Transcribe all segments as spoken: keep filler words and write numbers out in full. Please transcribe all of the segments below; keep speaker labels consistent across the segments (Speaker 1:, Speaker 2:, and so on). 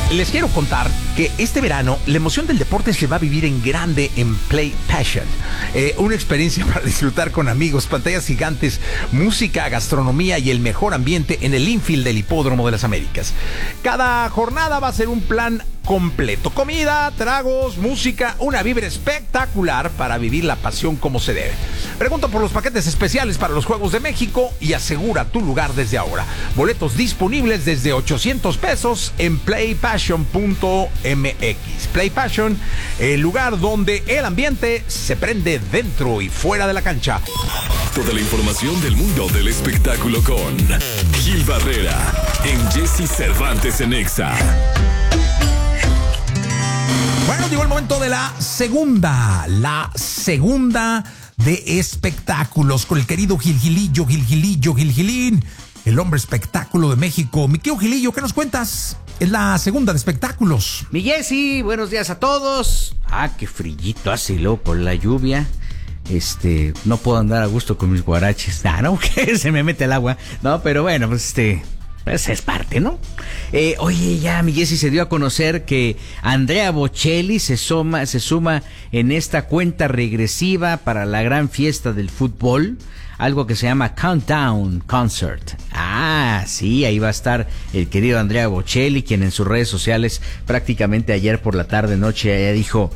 Speaker 1: Les quiero contar que este verano la emoción del deporte se va a vivir en grande en Play Passion. Eh, una experiencia para disfrutar con amigos, pantallas gigantes, música, gastronomía y el mejor ambiente en el infield del Hipódromo de las Américas. Cada jornada va a ser un plan completo. Comida, tragos, música, una vibra espectacular para vivir la pasión como se debe. Pregunta por los paquetes especiales para los Juegos de México y asegura tu lugar desde ahora. Boletos disponibles desde ochocientos pesos en play passion punto m x. Play Passion, el lugar donde el ambiente se prende dentro y fuera de la cancha.
Speaker 2: Toda la información del mundo del espectáculo con Gil Barrera en Jesse Cervantes en Exa.
Speaker 1: Bueno, llegó el momento de la segunda, la segunda de espectáculos con el querido Gil Gilillo, Gil Gilillo, Gil Gilín, el hombre espectáculo de México. Mi querido Gilillo, ¿qué nos cuentas? Es la segunda de espectáculos.
Speaker 3: Mi Jessy, buenos días a todos. Ah, qué frillito hace luego por la lluvia. Este, no puedo andar a gusto con mis guaraches. Ah, no, que se me mete el agua. No, pero bueno, pues este... Pues es parte, ¿no? Eh, oye, ya mi Jessy se dio a conocer que Andrea Bocelli se suma, se suma en esta cuenta regresiva para la gran fiesta del fútbol, algo que se llama Countdown Concert. Ah, sí, ahí va a estar el querido Andrea Bocelli, quien en sus redes sociales prácticamente ayer por la tarde noche ya dijo,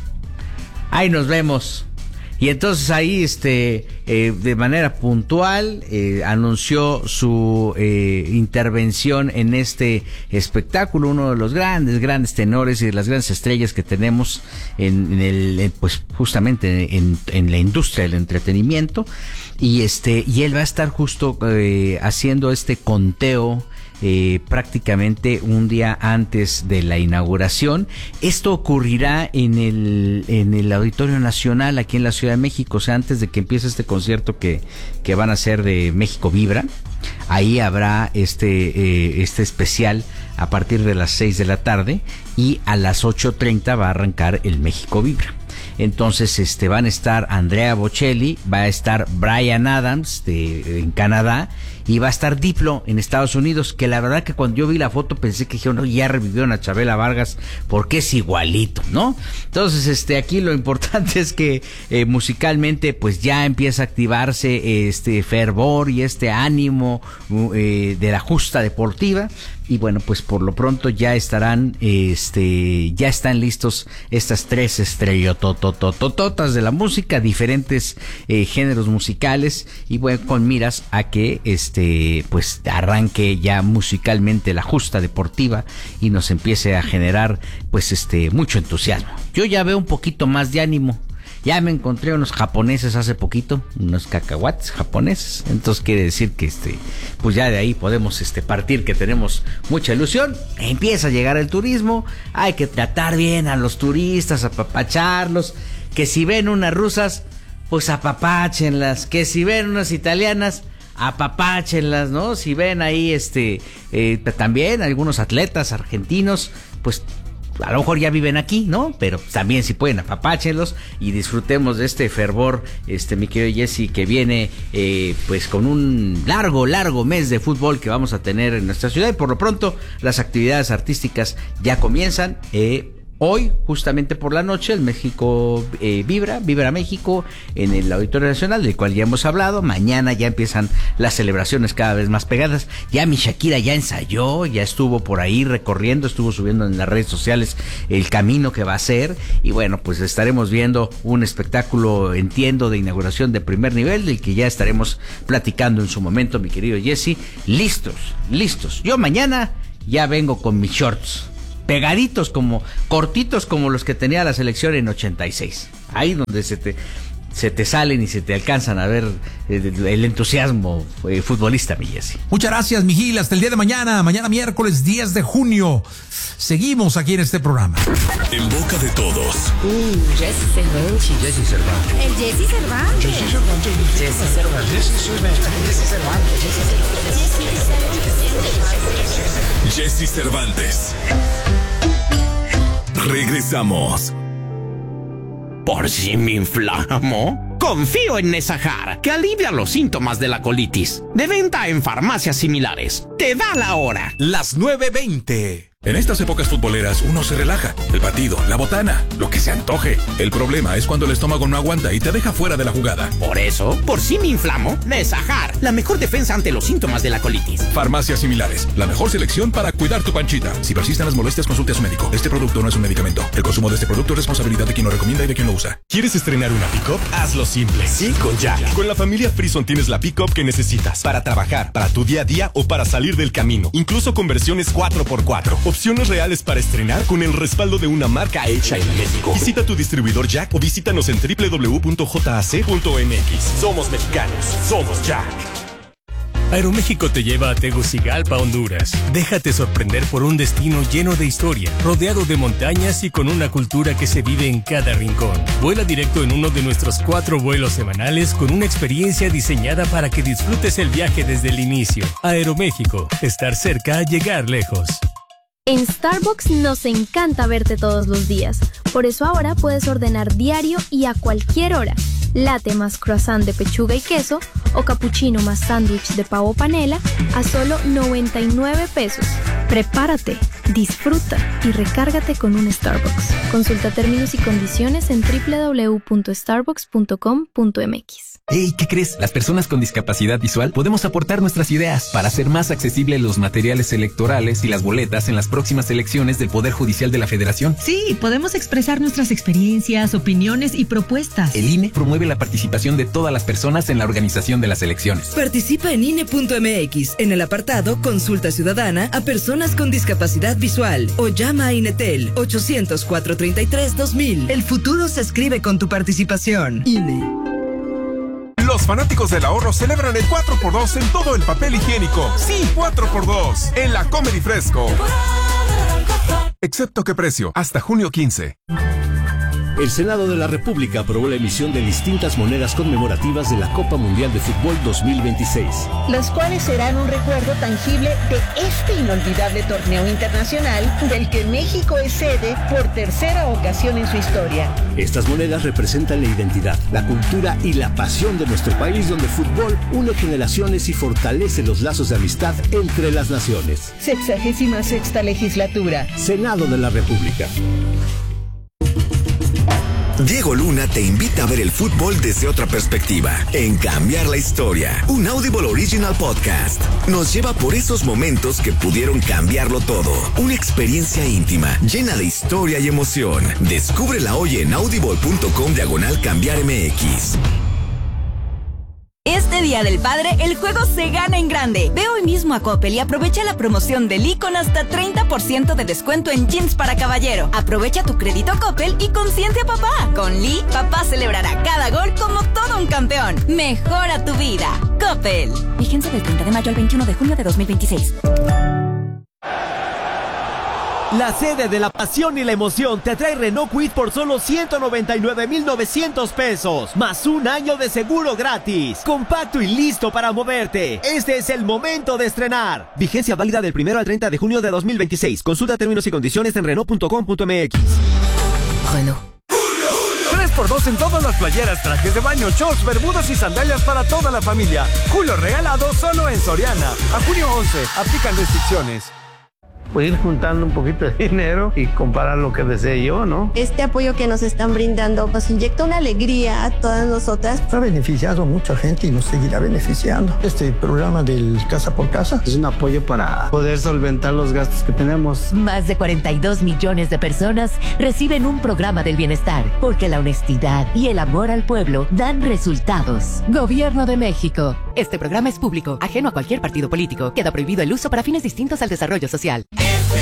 Speaker 3: ahí nos vemos. Y entonces ahí, este, eh, de manera puntual, eh, anunció su eh, intervención en este espectáculo, uno de los grandes, grandes tenores y de las grandes estrellas que tenemos en, en el, en, pues, justamente en, en la industria del entretenimiento. Y este, y él va a estar justo eh, haciendo este conteo. Eh, prácticamente un día antes de la inauguración. Esto ocurrirá en el en el Auditorio Nacional aquí en la Ciudad de México, o sea, antes de que empiece este concierto que, que van a hacer de México Vibra. Ahí habrá este eh, este especial a partir de las seis de la tarde y a las ocho treinta va a arrancar el México Vibra. Entonces, este, van a estar Andrea Bocelli, va a estar Bryan Adams de, en Canadá, y va a estar Diplo en Estados Unidos, que la verdad que cuando yo vi la foto pensé que no, ya revivieron a Chabela Vargas, porque es igualito, ¿no? Entonces, este, aquí lo importante es que eh, musicalmente, pues ya empieza a activarse este fervor y este ánimo eh, de la justa deportiva. Y bueno, pues por lo pronto ya estarán, este, ya están listos estas tres estrellototototototas de la música, diferentes eh, géneros musicales, y bueno, con miras a que, este, pues arranque ya musicalmente la justa deportiva y nos empiece a generar, pues, este, mucho entusiasmo. Yo ya veo un poquito más de ánimo. Ya me encontré unos japoneses hace poquito, unos cacahuates japoneses. Entonces quiere decir que este, pues ya de ahí podemos este partir, que tenemos mucha ilusión. Empieza a llegar el turismo, hay que tratar bien a los turistas, apapacharlos. Que si ven unas rusas, pues apapáchenlas. Que si ven unas italianas, apapáchenlas, ¿no? Si ven ahí este eh, también algunos atletas argentinos, pues a lo mejor ya viven aquí, ¿no? Pero también si pueden, apapáchenlos y disfrutemos de este fervor, este, mi querido Jesse, que viene, eh, pues con un largo, largo mes de fútbol que vamos a tener en nuestra ciudad. Y por lo pronto, las actividades artísticas ya comienzan, eh, hoy, justamente por la noche, el México eh, Vibra, Vibra México, en el Auditorio Nacional, del cual ya hemos hablado. Mañana ya empiezan las celebraciones cada vez más pegadas. Ya mi Shakira ya ensayó, ya estuvo por ahí recorriendo, estuvo subiendo en las redes sociales el camino que va a hacer. Y bueno, pues estaremos viendo un espectáculo, entiendo, de inauguración de primer nivel, del que ya estaremos platicando en su momento, mi querido Jesse. Listos, listos. Yo mañana ya vengo con mis shorts pegaditos, como cortitos, como los que tenía la selección en ochenta y seis. Ahí donde se te se te salen y se te alcanzan a ver el, el entusiasmo eh, futbolista, mi Jesse.
Speaker 1: Muchas gracias, mi Gil. Hasta el día de mañana, mañana miércoles diez de junio. Seguimos aquí en este programa.
Speaker 2: En boca de todos.
Speaker 4: Uh, Jesse Cervantes.
Speaker 1: Jesse Cervantes.
Speaker 4: El Jesse Cervantes.
Speaker 5: Jesse Cervantes.
Speaker 4: Jesse Cervantes.
Speaker 5: Jesse Cervantes.
Speaker 2: Jesse Cervantes. Regresamos.
Speaker 6: ¿Por si me inflamo? Confío en Nesajar, que alivia los síntomas de la colitis. De venta en farmacias similares. Te da la hora.
Speaker 7: Las nueve veinte. En estas épocas futboleras uno se relaja. El batido, la botana, lo que se antoje. El problema es cuando el estómago no aguanta y te deja fuera de la jugada.
Speaker 6: Por eso, por si me inflamo, Nesajar, la mejor defensa ante los síntomas de la colitis.
Speaker 7: Farmacias similares, la mejor selección para cuidar tu panchita. Si persisten las molestias, consulte a su médico. Este producto no es un medicamento. El consumo de este producto es responsabilidad de quien lo recomienda y de quien lo usa.
Speaker 8: ¿Quieres estrenar una pick-up? Hazlo simple. Sí, con Jack. Con la familia Frison tienes la pick-up que necesitas para trabajar, para tu día a día o para salir del camino. Incluso con versiones cuatro por cuatro. Opciones reales para estrenar con el respaldo de una marca hecha en México. Visita tu distribuidor Jack o visítanos en doble u doble u doble u punto j a c punto m x. Somos mexicanos. Somos Jack.
Speaker 9: Aeroméxico te lleva a Tegucigalpa, Honduras. Déjate sorprender por un destino lleno de historia, rodeado de montañas y con una cultura que se vive en cada rincón. Vuela directo en uno de nuestros cuatro vuelos semanales con una experiencia diseñada para que disfrutes el viaje desde el inicio. Aeroméxico, estar cerca, llegar lejos.
Speaker 10: En Starbucks nos encanta verte todos los días. Por eso ahora puedes ordenar diario y a cualquier hora. Latte más croissant de pechuga y queso o cappuccino más sándwich de pavo panela a solo noventa y nueve pesos. Prepárate, disfruta y recárgate con un Starbucks. Consulta términos y condiciones en doble u doble u doble u punto starbucks punto com punto m x.
Speaker 11: Hey, ¿qué crees? Las personas con discapacidad visual podemos aportar nuestras ideas para hacer más accesibles los materiales electorales y las boletas en las próximas elecciones del Poder Judicial de la Federación.
Speaker 12: Sí, podemos expresar nuestras experiencias, opiniones y propuestas.
Speaker 11: El I N E promueve la participación de todas las personas en la organización de las elecciones.
Speaker 13: Participa en I N E punto m x en el apartado Consulta Ciudadana a personas con discapacidad visual o llama a Inetel ochocientos, cuatrocientos treinta y tres, dos mil. El futuro se escribe con tu participación. I N E.
Speaker 14: Los fanáticos del ahorro celebran el cuatro por dos en todo el papel higiénico. Sí, cuatro por dos en la Comedy Fresco. Excepto qué precio, hasta junio quince.
Speaker 15: El Senado de la República aprobó la emisión de distintas monedas conmemorativas de la Copa Mundial de Fútbol dos mil veintiséis.
Speaker 16: Las cuales serán un recuerdo tangible de este inolvidable torneo internacional del que México es sede por tercera ocasión en su historia.
Speaker 15: Estas monedas representan la identidad, la cultura y la pasión de nuestro país, donde el fútbol une generaciones y fortalece los lazos de amistad entre las naciones.
Speaker 16: Sexagésima sexta legislatura.
Speaker 15: Senado de la República.
Speaker 17: Diego Luna te invita a ver el fútbol desde otra perspectiva, en Cambiar la Historia, un Audible Original Podcast. Nos lleva por esos momentos que pudieron cambiarlo todo. Una experiencia íntima, llena de historia y emoción. Descúbrela hoy en audible punto com diagonal cambiar M X.
Speaker 18: Este Día del Padre, el juego se gana en grande. Ve hoy mismo a Coppel y aprovecha la promoción de Lee con hasta treinta por ciento de descuento en jeans para caballero. Aprovecha tu crédito Coppel y consiente a papá. Con Lee, papá celebrará cada gol como todo un campeón. Mejora tu vida. Coppel. Vigencia del treinta de mayo al veintiuno de junio de dos mil veintiséis.
Speaker 19: La sede de la pasión y la emoción te trae Renault Kwid por solo ciento noventa y nueve mil novecientos pesos, más un año de seguro gratis. Compacto y listo para moverte. Este es el momento de estrenar. Vigencia válida del primero al treinta de junio de dos mil veintiséis. Consulta términos y condiciones en renault punto com punto m x.
Speaker 18: Renault.
Speaker 20: tres por dos en todas las playeras, trajes de baño, shorts, bermudas y sandalias para toda la familia. Julio regalado solo en Soriana. A junio once, aplican restricciones.
Speaker 21: Pues ir juntando un poquito de dinero y comprar lo que desee yo, ¿no?
Speaker 22: Este apoyo que nos están brindando nos inyecta una alegría a todas nosotras.
Speaker 23: Ha beneficiado a mucha gente y nos seguirá beneficiando. Este programa del Casa por Casa
Speaker 21: es un apoyo para poder solventar los gastos que tenemos.
Speaker 24: Más de cuarenta y dos millones de personas reciben un programa del bienestar, porque la honestidad y el amor al pueblo dan resultados. Gobierno de México. Este programa es público, ajeno a cualquier partido político. Queda prohibido el uso para fines distintos al desarrollo social.